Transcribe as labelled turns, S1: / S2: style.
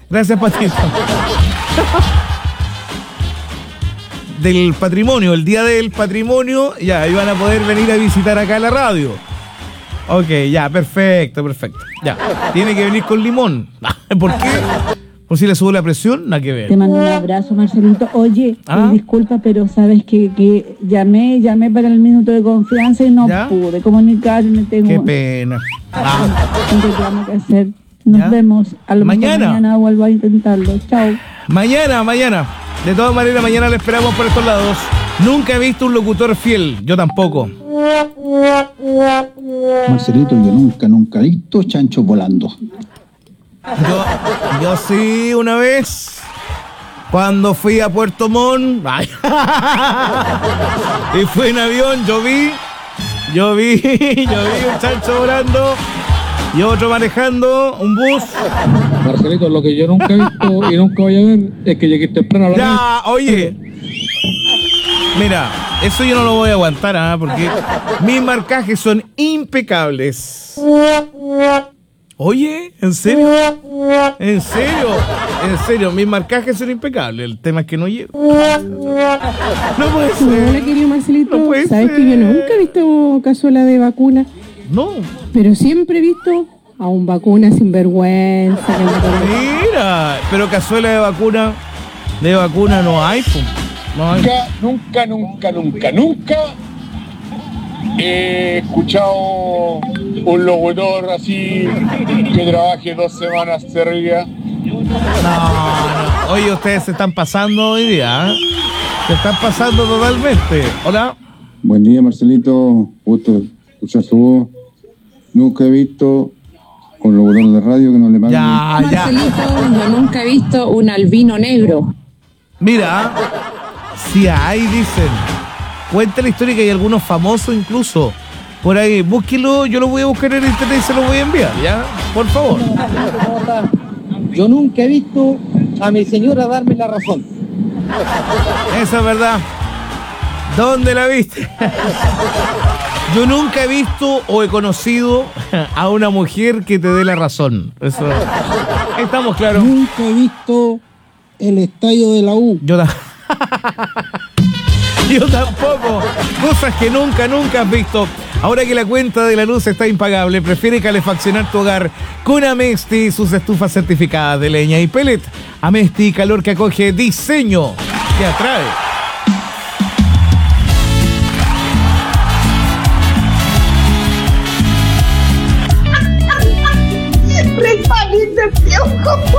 S1: Gracias, Patito. Del patrimonio, el día del patrimonio, ya, ahí van a poder venir a visitar acá la radio. Ok, ya, perfecto. Ya, tiene que venir con limón. ¿Por qué? ¿Por si le subo la presión? Nada que ver.
S2: Te mando un abrazo, Marcelito. Oye, disculpa, pero sabes que llamé para el minuto de confianza y no pude comunicarme.
S1: Qué pena.
S2: Tengo que hacer. Nos vemos. A lo mejor mañana vuelvo a intentarlo. Chao.
S1: Mañana. De todas maneras, mañana le esperamos por estos lados. Nunca he visto un locutor fiel. Yo tampoco.
S3: Marcelito, yo nunca he visto chancho volando.
S1: Yo sí, una vez, cuando fui a Puerto Montt, y fui en avión, yo vi un chancho volando y otro manejando un bus.
S4: Marcelito, lo que yo nunca he visto y nunca voy a ver es que llegué temprano a la radio.
S1: Oye, mira, eso yo no lo voy a aguantar, porque mis marcajes son impecables. Oye, ¿en serio? ¿En serio? Mis marcajes son impecables. El tema es que no llego. No puede ser.
S5: Hola, querido Marcelito.
S1: No
S5: ¿Sabes que yo nunca he visto cazuela de vacuna?
S1: No.
S5: Pero siempre he visto a un vacuna sin vergüenza.
S1: Mira, pero cazuela de vacuna no hay, pues. No hay.
S6: Nunca he escuchado un locutor así que trabaje 2 semanas seguidas.
S1: No. Oye, ustedes se están pasando hoy día, Se están pasando totalmente. Hola.
S4: Buen día, Marcelito. Gusto escuchar tu voz. Nunca he visto un locutor de radio que no le mande.
S7: Marcelito, yo nunca he visto un albino negro.
S1: Mira, si hay, dicen. Cuenta la historia que hay algunos famosos incluso. Por ahí, búsquelo, yo lo voy a buscar en internet y se lo voy a enviar, ¿ya? Por favor.
S8: Yo nunca he visto a mi señora darme la razón.
S1: Eso es verdad. ¿Dónde la viste? Yo nunca he visto o he conocido a una mujer que te dé la razón. Eso. Estamos claros.
S8: Nunca he visto el estadio de la U.
S1: Yo tampoco. Cosas que nunca has visto. Ahora que la cuenta de la luz está impagable, prefiere calefaccionar tu hogar con Amesti y sus estufas certificadas de leña y pellet. Amesti, calor que acoge, diseño que atrae.
S9: ¡Repalito el piojo!